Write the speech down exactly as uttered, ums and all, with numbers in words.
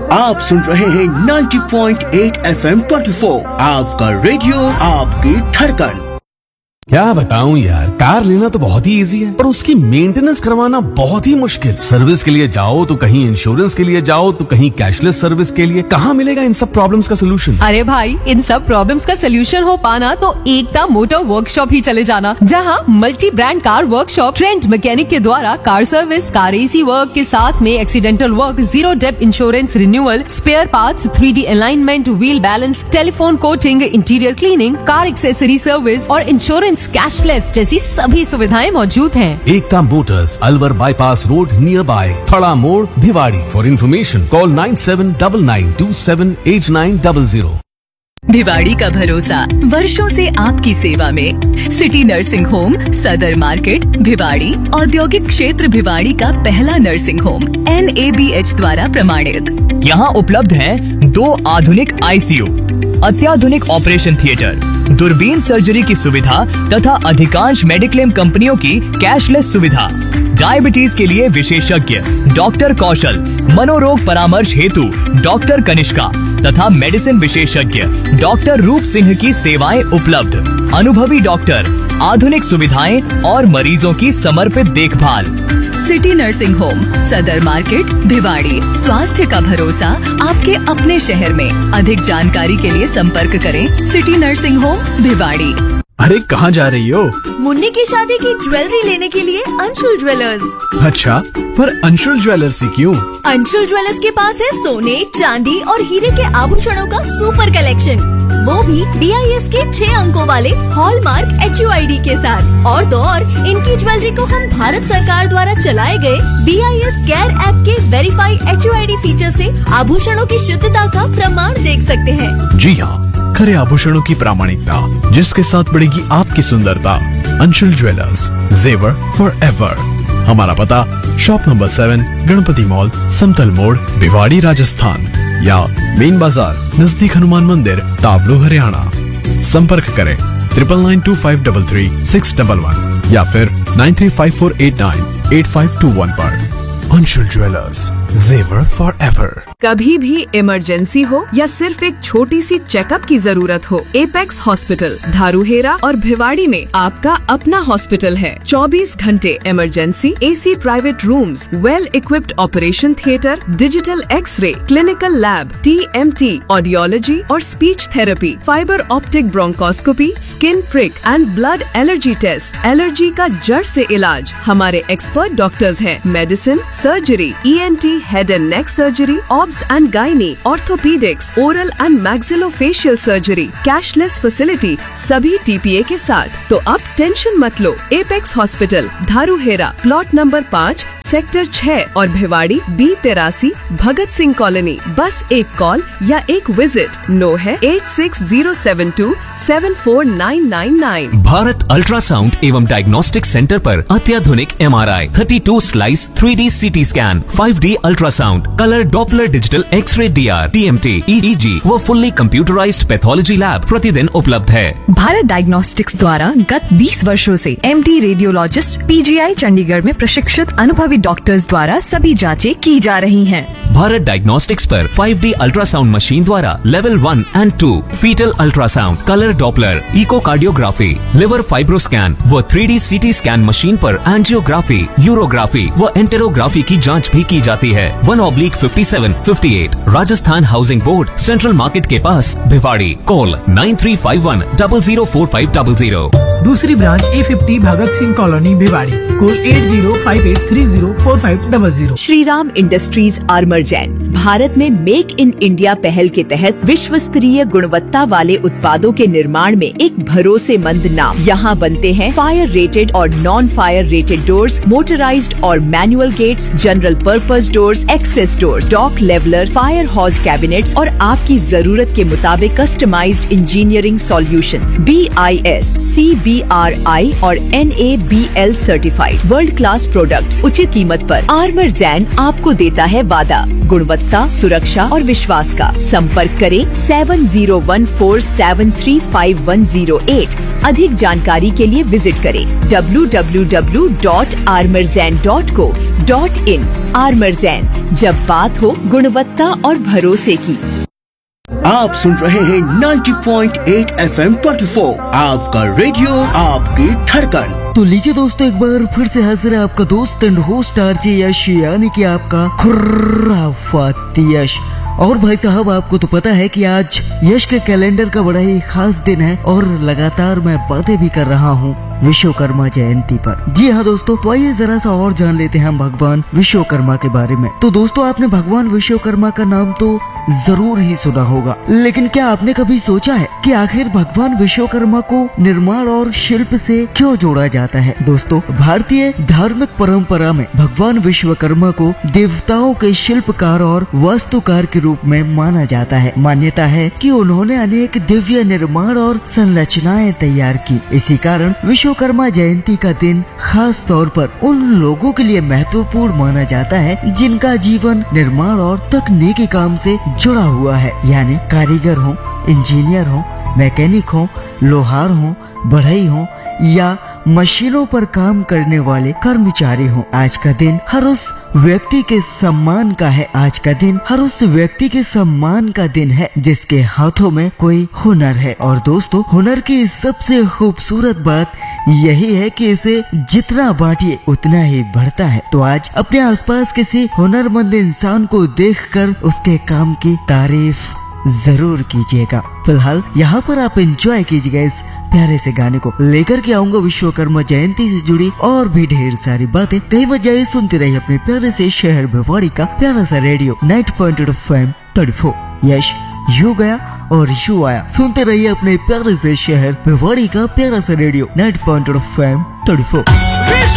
आप सुन रहे हैं नब्बे पॉइंट आठ एफ एम चौबीस, आपका रेडियो, आपकी धड़कन। क्या बताऊं यार, कार लेना तो बहुत ही इजी है पर उसकी मेंटेनेंस करवाना बहुत ही मुश्किल। सर्विस के लिए जाओ तो कहीं इंश्योरेंस के लिए जाओ तो कहीं कैशलेस सर्विस के लिए। कहाँ मिलेगा इन सब प्रॉब्लम्स का सोल्यूशन? अरे भाई, इन सब प्रॉब्लम्स का सोल्यूशन हो पाना तो एकता मोटर वर्कशॉप ही चले जाना, जहाँ multi brand car workshop trend mechanic के द्वारा car service, car AC work के साथ में accidental work, zero depth insurance renewal, spare parts, three D alignment, wheel balance, telephone coating, interior cleaning, car accessory service और insurance cashless जैसी सभी सुविधाएं मौजूद हैं। एकता Motors, Alwar bypass road, near by थड़ा मोड़, Bhiwadi. For information call nine seven nine nine to seven eight nine zero zero. Bhiwadi का भरोसा वर्षों से आपकी सेवा में। सिटी नर्सिंग होम, सदर मार्केट, भिवाड़ी। औद्योगिक क्षेत्र भिवाड़ी का पहला nursing home, N A B H द्वारा प्रमाणित। यहाँ उपलब्ध है दो आधुनिक आई सी यू, अत्याधुनिक ऑपरेशन थिएटर, दूरबीन सर्जरी की सुविधा तथा अधिकांश मेडिक्लेम कंपनियों की कैशलेस सुविधा। डायबिटीज के लिए विशेषज्ञ डॉक्टर कौशल, मनोरोग परामर्श हेतु डॉक्टर कनिष्का तथा मेडिसिन विशेषज्ञ डॉक्टर रूप सिंह की सेवाएं उपलब्ध। अनुभवी डॉक्टर, आधुनिक सुविधाएं और मरीजों की समर्पित देखभाल। सिटी नर्सिंग होम, सदर मार्केट, भिवाड़ी। स्वास्थ्य का भरोसा आपके अपने शहर में। अधिक जानकारी के लिए संपर्क करें सिटी नर्सिंग होम, भिवाड़ी। अरे कहाँ जा रही हो? मुन्नी की शादी की ज्वेलरी लेने के लिए अंशुल ज्वेलर्स। अच्छा, पर अंशुल ज्वेलर्स ही क्यों? अंशुल ज्वेलर्स के पास है सोने, चांदी और हीरे के आभूषणों का सुपर कलेक्शन, वो भी बी आई एस के छह अंकों वाले hallmark H U I D के साथ। और तो और इनकी ज्वेलरी को हम भारत सरकार द्वारा चलाए गए B I S care app के verify H U I D feature से आभूषणों की शुद्धता का प्रमाण देख सकते हैं। जी हाँ, खरे आभूषणों की प्रामाणिकता जिसके साथ बढ़ेगी आपकी सुंदरता। अंशुल ज्वेलर्स, जेवर फॉर एवर। हमारा पता shop number seven, Ganpati mall, समतल मोड़, भिवाड़ी, राजस्थान, या मेन बाजार नजदीक हनुमान मंदिर, तावड़ू, हरियाणा। संपर्क करें triple nine to five double three six double one या फिर nine three five four eight nine eight five to one पर। अंशुल ज्वेलर्स, जेवर फॉर एवर। कभी भी इमरजेंसी हो या सिर्फ एक छोटी सी चेकअप की जरूरत हो, एपेक्स हॉस्पिटल धारूहेरा और भिवाड़ी में आपका अपना हॉस्पिटल है। चौबीस घंटे emergency, AC private rooms, well equipped operation theatre, digital x ray, clinical lab, T M T, audiology और speech therapy, fibre optic bronchoscopy, skin prick and blood allergy test, allergy का जड़ से इलाज। हमारे एक्सपर्ट डॉक्टर्स हैं। Medicine, surgery, E N T, head and neck surgery, obs and gynae, orthopaedics, oral and maxillofacial surgery, cashless facility, सभी T P A के साथ। तो अब टेंशन मत लो। एपेक्स हॉस्पिटल धारूहेरा, प्लॉट नंबर पाँच, सेक्टर छह और भिवाड़ी बी तिरासी, भगत सिंह कॉलोनी। बस एक कॉल या एक विजिट। नो है eight six zero seven to seven four nine nine nine. Bharat ultrasound एवं डायग्नोस्टिक सेंटर पर अत्याधुनिक एम आर आई, thirty two slice three D C T scan, five D ultrasound, colour Doppler digital x ray, D R, T M T, ई ई जी व fully computerised pathology lab प्रतिदिन उपलब्ध है। Bharat diagnostics द्वारा गत बीस वर्षों से M D radiologist P G आई चंडीगढ़ में प्रशिक्षित अनुभवी डॉक्टर्स द्वारा सभी जांचें की जा रही हैं। भारत डायग्नोस्टिक्स पर फाइव डी अल्ट्रासाउंड मशीन द्वारा level one and to, fetal ultrasound, colour Doppler, echocardiography, liver fibroscan व three D C T scan machine पर एंजियोग्राफी, यूरोग्राफी व एंटेरोग्राफी की जांच भी की जाती है। One oblique fifty seven fifty eight, Rajasthan housing board, central market के पास, Bhiwadi. Call nine three five one double zero four five double zero. दूसरी branch A fifty Bhagat Singh colony, Bhiwadi. Call at zero five eight three zero four five double zero. Shri Ram industries armour Jain Bharat में make in India पहल के तहत विश्व स्तरीय गुणवत्ता वाले उत्पादों के निर्माण में एक भरोसेमंद नाम। यहाँ बनते हैं फायर रेटेड और non fire rated doors, motorised और manual gets, general purpose doors, access doors, dock leveller, fire हॉज cabinets और आपकी जरूरत के मुताबिक customised engineering solutions. B I S, C B are आई और N A B L certified world class products उचित कीमत पर। आर्मर जैन आपको देता है वादा, गुणवत्ता गुणवत्ता, सुरक्षा और विश्वास का। संपर्क करें seven zero one four seven three five one zero eight. अधिक जानकारी के लिए विजिट करें W W W dot आर्मरजैन dot co dot in. आर्मरजैन, जब बात हो गुणवत्ता और भरोसे की। आप सुन रहे हैं ninety point eight F M twenty four, आपका रेडियो, आपकी धड़कन। तो लीजिए दोस्तों, एक बार फिर से हाजिर है आपका दोस्त एंड होस्ट आरजे यश, यानी कि आपका खुर्राफात यश। और भाई साहब, आपको तो पता है कि आज यश के कैलेंडर का बड़ा ही खास दिन है और लगातार मैं बातें भी कर रहा हूँ विश्वकर्मा जयंती पर। जी हाँ दोस्तों, तो आइए जरा सा और जान लेते हैं हम भगवान विश्वकर्मा के बारे में। तो दोस्तों, आपने भगवान विश्वकर्मा का नाम तो जरूर ही सुना होगा, लेकिन क्या आपने कभी सोचा है कि आखिर भगवान विश्वकर्मा को निर्माण और शिल्प से क्यों जोड़ा जाता है? दोस्तों, भारतीय धार्मिक परंपरा में भगवान विश्वकर्मा को देवताओं के शिल्पकार और वास्तुकार के रूप में माना जाता है। मान्यता है कि उन्होंने अनेक दिव्य निर्माण और संरचनाएं तैयार की। इसी कारण विश्वकर्मा जयंती का दिन खास तौर पर उन लोगों के लिए महत्वपूर्ण माना जाता है जिनका जीवन निर्माण और तकनीकी काम से जुड़ा हुआ है, यानी कारीगर हो, इंजीनियर हो, मैकेनिक हो, लोहार हो, बढ़ई हो या मशीनों पर काम करने वाले कर्मचारी हो। आज का दिन हर उस व्यक्ति के सम्मान का है। आज का दिन हर उस व्यक्ति के सम्मान का दिन है जिसके हाथों में कोई हुनर है। और दोस्तों, हुनर की सबसे खूबसूरत बात यही है कि इसे जितना बांटिए उतना ही बढ़ता है। तो आज अपने आसपास किसी हुनरमंद इंसान को देखकर उसके काम की तारीफ जरूर कीजिएगा। फिलहाल यहाँ पर आप एंजॉय कीजिएगा इस प्यारे से गाने को। लेकर के आऊंगा विश्वकर्मा जयंती से जुड़ी और भी ढेर सारी बातें। कहीं मत जाइए, सुनते रहिए अपने प्यारे से शहर भिवाड़ी का प्यारा सा radio ninety point eight F M twenty four. Yash you गया और यू आया। सुनते रहिए अपने प्यारे से शहर भिवाड़ी का प्यारा सा radio ninety point eight F M twenty four.